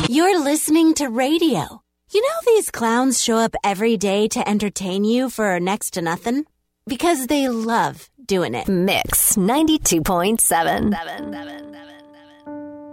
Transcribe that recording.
You're listening to radio. You know these clowns show up every day to entertain you for next to nothing? Because they love doing it. Mix 92.7.